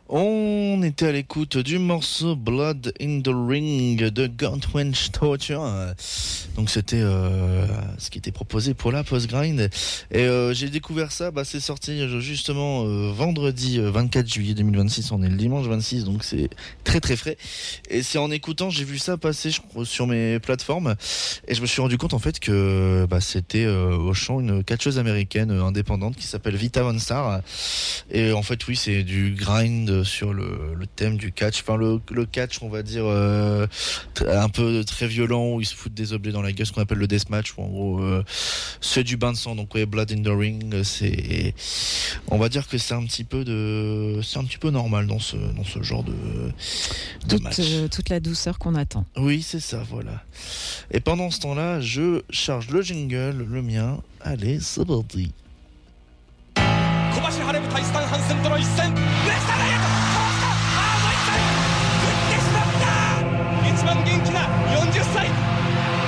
On était à l'écoute du morceau Blood in the Ring de Godwinch Torture. Donc c'était ce qui était proposé pour la post-grind. Et j'ai découvert ça, c'est sorti justement vendredi 24 juillet 2026. On est le dimanche 26, donc c'est très très frais. Et c'est en écoutant, j'ai vu ça passer sur mes plateformes. Et je me suis rendu compte en fait que c'était au chant une catcheuse américaine indépendante qui s'appelle Vita Von Star. Et en fait oui, c'est du grind sur le thème du catch, enfin le catch on va dire un peu très violent où ils se foutent des objets dans la gueule, ce qu'on appelle le deathmatch, où en gros c'est du bain de sang, donc ouais, Blood in the Ring, on va dire que c'est un petit peu normal dans ce genre de match. Toute la douceur qu'on attend. Oui, c'est ça, voilà. Et pendant ce temps-là, je charge le jingle, le mien. Allez, c'est parti. 小橋晴れ舞台スタンハンセンとの